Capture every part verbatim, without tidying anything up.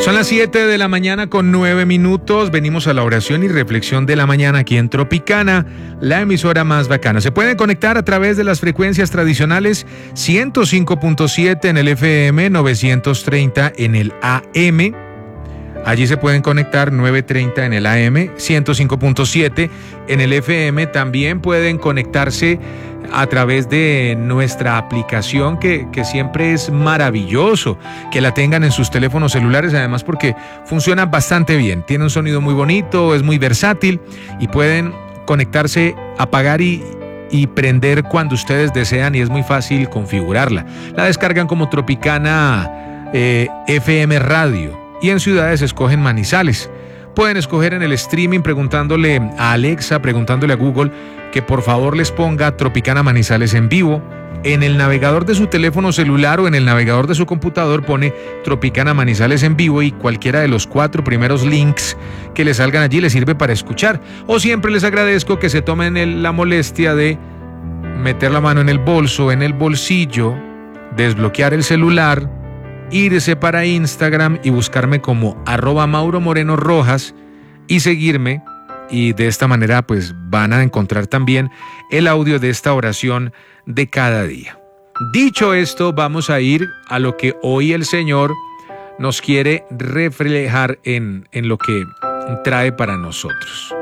Son las siete de la mañana con nueve minutos. Venimos a la oración y reflexión de la mañana aquí en Tropicana, la emisora más bacana. Se pueden conectar a través de las frecuencias tradicionales ciento cinco punto siete en el F M, novecientos treinta en el A M. Allí se pueden conectar novecientos treinta en el A M, ciento cinco punto siete en el F M. También pueden conectarse a través de nuestra aplicación que, que siempre es maravilloso que la tengan en sus teléfonos celulares, además porque funciona bastante bien, tiene un sonido muy bonito, es muy versátil y pueden conectarse, apagar y, y prender cuando ustedes desean y es muy fácil configurarla. La descargan como Tropicana eh, F M Radio y en ciudades escogen Manizales. Pueden escoger en el streaming preguntándole a Alexa, preguntándole a Google que por favor les ponga Tropicana Manizales en vivo. En el navegador de su teléfono celular o en el navegador de su computador pone Tropicana Manizales en vivo y cualquiera de los cuatro primeros links que les salgan allí les sirve para escuchar. O siempre les agradezco que se tomen el, la molestia de meter la mano en el bolso, en el bolsillo, desbloquear el celular, irse para Instagram y buscarme como arroba Mauro Moreno Rojas y seguirme, y de esta manera pues van a encontrar también el audio de esta oración de cada día. Dicho esto, vamos a ir a lo que hoy el Señor nos quiere reflejar en, en lo que trae para nosotros.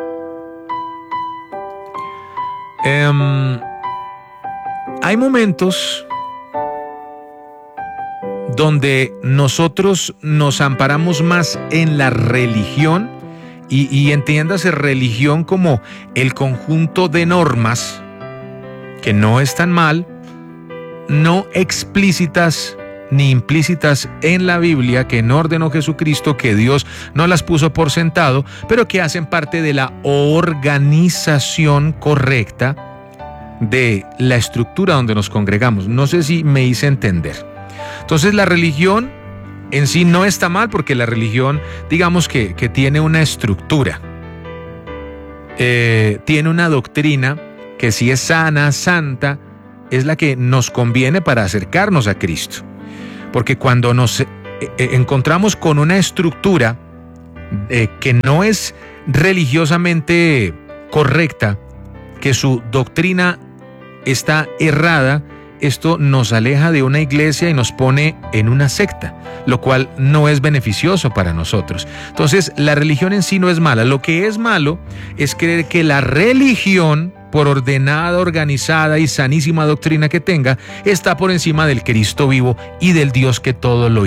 Um, hay momentos donde nosotros nos amparamos más en la religión y, y entiéndase religión como el conjunto de normas que no están mal, no explícitas ni implícitas en la Biblia, que no ordenó Jesucristo, que Dios no las puso por sentado, pero que hacen parte de la organización correcta de la estructura donde nos congregamos. No sé si me hice entender. Entonces la religión en sí no está mal porque la religión, digamos que, que tiene una estructura, eh, tiene una doctrina que si es sana, santa, es la que nos conviene para acercarnos a Cristo. Porque cuando nos eh, encontramos con una estructura eh, que no es religiosamente correcta, que su doctrina está errada, esto nos aleja de una iglesia y nos pone en una secta, lo cual no es beneficioso para nosotros. Entonces, la religión en sí no es mala. Lo que es malo es creer que la religión, por ordenada, organizada y sanísima doctrina que tenga, está por encima del Cristo vivo y del Dios que todo lo